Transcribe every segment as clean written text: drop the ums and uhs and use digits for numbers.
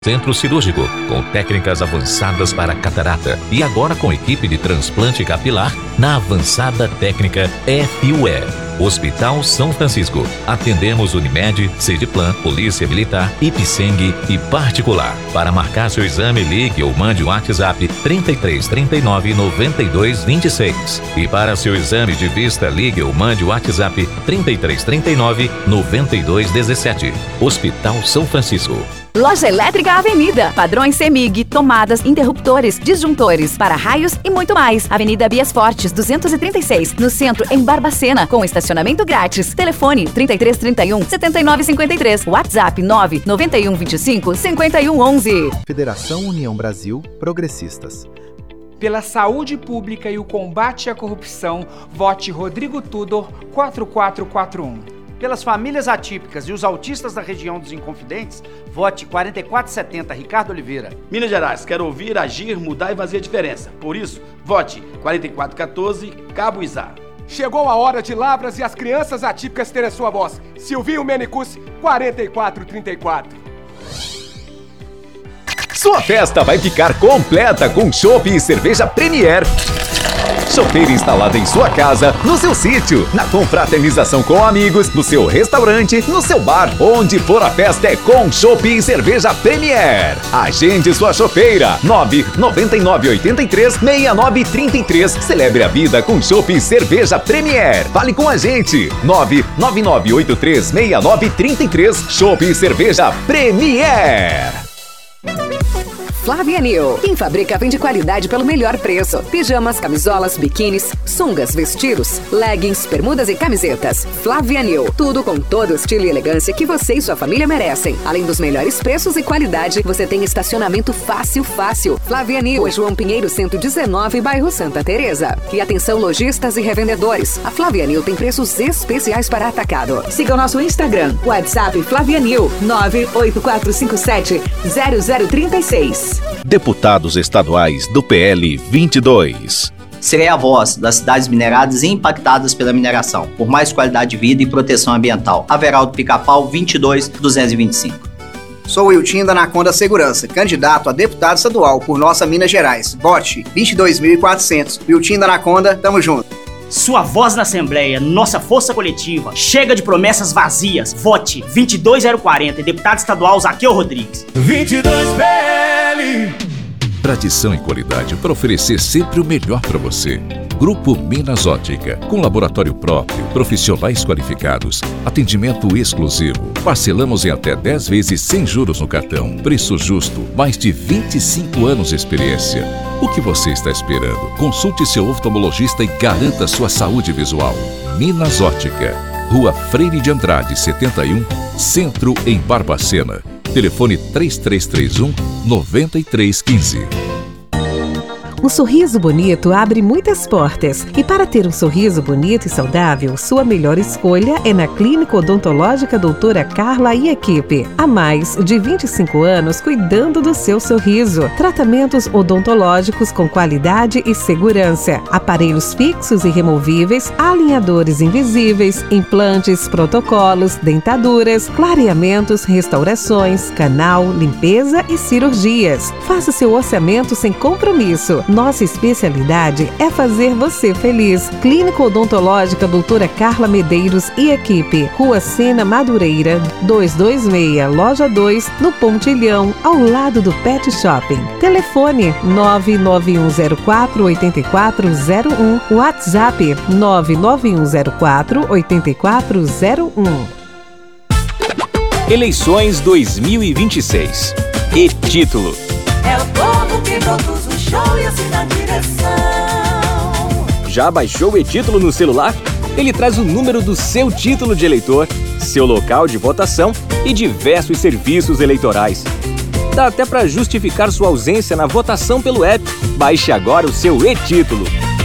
Centro Cirúrgico, com técnicas avançadas para catarata e agora com equipe de transplante capilar na avançada técnica FUE. Hospital São Francisco. Atendemos Unimed, Sediplan, Polícia Militar, Ipseng e particular. Para marcar seu exame, ligue ou mande um WhatsApp 33 39 92 26. E para seu exame de vista, ligue ou mande o WhatsApp 33 39 92 17. Hospital São Francisco. Loja Elétrica Avenida. Padrões CEMIG, tomadas, interruptores, disjuntores, para-raios e muito mais. Avenida Bias Fortes, 236, no centro, em Barbacena, com estacionamento grátis. Telefone 3331 7953. WhatsApp 991 25 51 11. Federação União Brasil Progressistas. Pela saúde pública e o combate à corrupção, vote Rodrigo Tudor 4441. Pelas famílias atípicas e os autistas da região dos Inconfidentes, vote 4470 Ricardo Oliveira. Minas Gerais, quer ouvir, agir, mudar e fazer a diferença. Por isso, vote 4414 Cabo Izá. Chegou a hora de Lavras e as crianças atípicas terem a sua voz. Silvinho Menicus, 4434. Sua festa vai ficar completa com chopp e cerveja Premier. Chopeira instalada em sua casa, no seu sítio, na confraternização com amigos, no seu restaurante, no seu bar, onde for a festa é com chopp e cerveja Premier. Agende sua chopeira, 999836933. Celebre a vida com chopp e cerveja Premier. Fale com a gente, 999836933. Chopp e cerveja Premier. Flavianil. Quem fabrica vende qualidade pelo melhor preço. Pijamas, camisolas, biquínis, sungas, vestidos, leggings, bermudas e camisetas. Flavianil. Tudo com todo o estilo e elegância que você e sua família merecem. Além dos melhores preços e qualidade, você tem estacionamento fácil. Flavianil. Rua João Pinheiro 119, bairro Santa Teresa. E atenção lojistas e revendedores. A Flavianil tem preços especiais para atacado. Siga o nosso Instagram. WhatsApp Flavianil 984570036. Deputados estaduais do PL 22. Serei a voz das cidades mineradas e impactadas pela mineração, por mais qualidade de vida e proteção ambiental. Averaldo Pica-Pau 22225. Sou Wiltinho da Anaconda Segurança, candidato a deputado estadual por nossa Minas Gerais. Vote 22.400. Wiltinho da Anaconda, tamo junto. Sua voz na Assembleia, nossa força coletiva. Chega de promessas vazias. Vote 22040, deputado estadual Zaqueu Rodrigues. 22PL. Tradição e qualidade para oferecer sempre o melhor para você. Grupo Minas Ótica, com laboratório próprio, profissionais qualificados, atendimento exclusivo. Parcelamos em até 10 vezes sem juros no cartão. Preço justo, mais de 25 anos de experiência. O que você está esperando? Consulte seu oftalmologista e garanta sua saúde visual. Minas Ótica, Rua Freire de Andrade, 71, Centro, em Barbacena. Telefone 3331-9315. Um sorriso bonito abre muitas portas. E para ter um sorriso bonito e saudável, sua melhor escolha é na Clínica Odontológica Doutora Carla e equipe. Há mais de 25 anos cuidando do seu sorriso. Tratamentos odontológicos com qualidade e segurança. Aparelhos fixos e removíveis, alinhadores invisíveis, implantes, protocolos, dentaduras, clareamentos, restaurações, canal, limpeza e cirurgias. Faça seu orçamento sem compromisso. Nossa especialidade é fazer você feliz. Clínica Odontológica Doutora Carla Medeiros e equipe. Rua Sena Madureira, 226, Loja 2, no Pontilhão, ao lado do Pet Shopping. Telefone 99104-8401. WhatsApp 99104-8401. Eleições 2026. E-título. É o povo que produz o show e assim na direção. Já baixou o e-título no celular? Ele traz o número do seu título de eleitor, seu local de votação e diversos serviços eleitorais. Dá até para justificar sua ausência na votação pelo app. Baixe agora o seu e-título.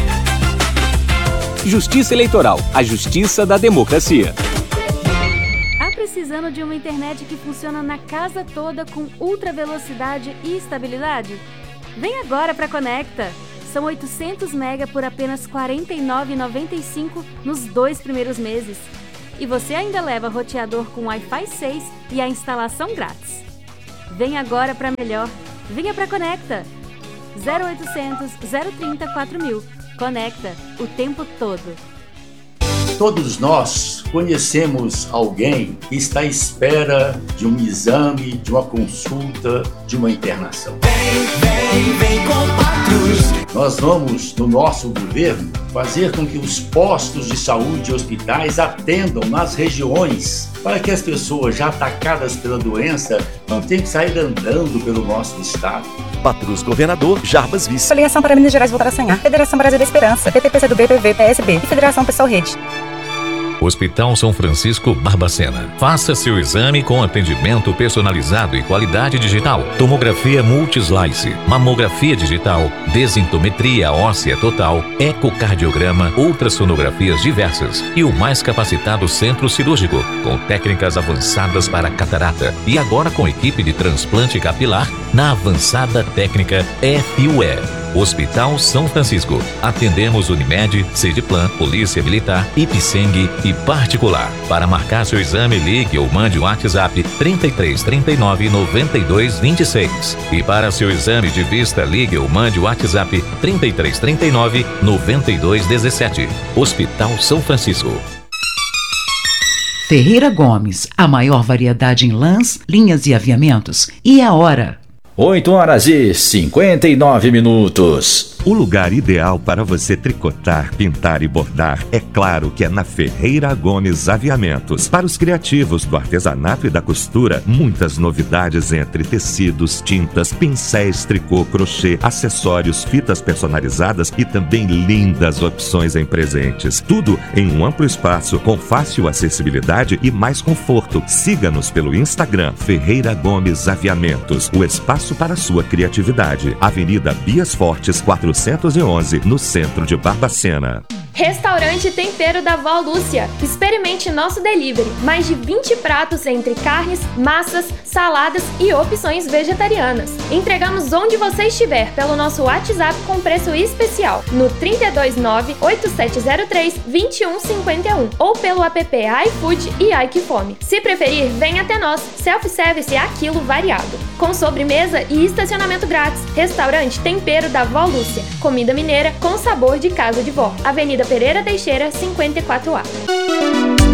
Justiça Eleitoral, a justiça da democracia. Precisando de uma internet que funciona na casa toda com ultra velocidade e estabilidade? Vem agora para Conecta! São 800 MB por apenas R$ 49,95 nos 2 primeiros meses. E você ainda leva roteador com Wi-Fi 6 e a instalação grátis. Vem agora pra melhor. Venha pra Conecta. 0800 030 4000. Conecta, o tempo todo. Todos nós conhecemos alguém que está à espera de um exame, de uma consulta, de uma internação. Vem com Patrus. Nós vamos, no nosso governo, fazer com que os postos de saúde e hospitais atendam nas regiões, para que as pessoas já atacadas pela doença não tenham que sair andando pelo nosso estado. Patrus Governador Jarbas Vice. Filiação para Minas Gerais Voltar a Sonhar. Federação Brasil da Esperança. PTPCdoB, PV, PSB. E Federação Pessoal Rede. Hospital São Francisco Barbacena. Faça seu exame com atendimento personalizado e qualidade digital. Tomografia multislice, mamografia digital, densitometria óssea total, ecocardiograma, ultrassonografias diversas e o mais capacitado centro cirúrgico, com técnicas avançadas para catarata. E agora com equipe de transplante capilar na avançada técnica FUE. Hospital São Francisco. Atendemos Unimed, Cidplan, Polícia Militar, Ipseng e particular. Para marcar seu exame, ligue ou mande um WhatsApp 33 39 92 26. E para seu exame de vista, ligue ou mande o WhatsApp 33 39 92 17. Hospital São Francisco. Ferreira Gomes, a maior variedade em lãs, linhas e aviamentos. E a hora? 8h59. O lugar ideal para você tricotar, pintar e bordar, é claro que é na Ferreira Gomes Aviamentos. Para os criativos do artesanato e da costura, muitas novidades entre tecidos, tintas, pincéis, tricô, crochê, acessórios, fitas personalizadas e também lindas opções em presentes. Tudo em um amplo espaço, com fácil acessibilidade e mais conforto. Siga-nos pelo Instagram, Ferreira Gomes Aviamentos, o espaço para a sua criatividade. Avenida Bias Fortes, 411, no centro de Barbacena. Restaurante Tempero da Vó Lúcia. Experimente nosso delivery. Mais de 20 pratos entre carnes, massas, saladas e opções vegetarianas. Entregamos onde você estiver pelo nosso WhatsApp com preço especial no 329-8703-2151 ou pelo app iFood e iQfome. Se preferir, venha até nós. Self-service é aquilo variado. Com sobremesa e estacionamento grátis. Restaurante Tempero da Vó Lúcia. Comida mineira com sabor de casa de vó. Avenida Pereira Teixeira, 54A.